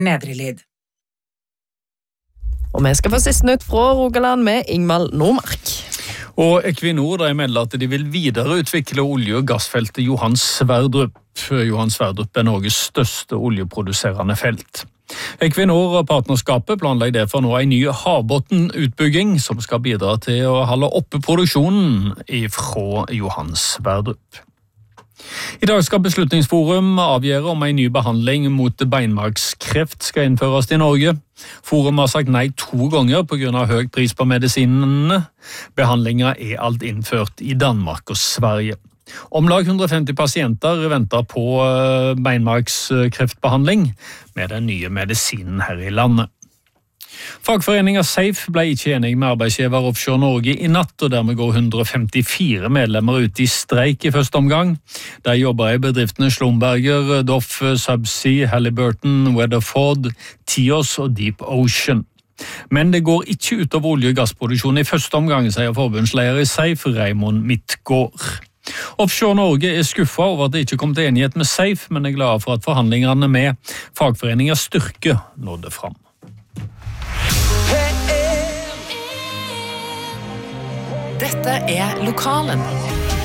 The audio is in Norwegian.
Nedre Lid. Og vi skal få siste nytt fra Rogaland med Ingvald Nordmark. Og Equinor melder at de vil videreutvikle olje- og gassfeltet Johan Sverdrup. Johan Sverdrup Norges største oljeproduserende felt. Equinor og partnerskapet planlegger derfor nå en ny havbottenutbygging som skal bidra til å holde oppe produksjonen fra Johan Sverdrup. I dag skal Beslutningsforum avgjøre om en ny behandling mot beinmargskreft skal innføres i Norge. Forum har sagt nei 2 ganger på grunn av høy pris på medisinene. Behandlinger alt innført i Danmark og Sverige. Om lag 150 pasienter venter på beinmargskreftbehandling med den nye medisinen her i landet. Fagforeningen SAFE ble ikke enig med arbeidsgiver Offshore Norge i natt, og dermed går 154 medlemmer ut i streik i første omgang. De jobber i bedriftene Schlumberger, Doff Subsea, Halliburton, Weatherford, Tios og Deep Ocean. Men det går ikke ut av olje- og gassproduksjon i første omgang, sier forbundsleder i SAFE, Raymond Midtgaard. Offshore Norge skuffet over at det ikke kom til enighet med SAFE, men er glad for at forhandlingene med fagforeningens styrke nådde fram. Dette lokalen.